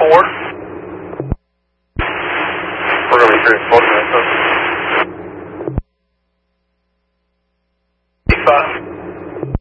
4. We're going to be through 40 minutes. 5.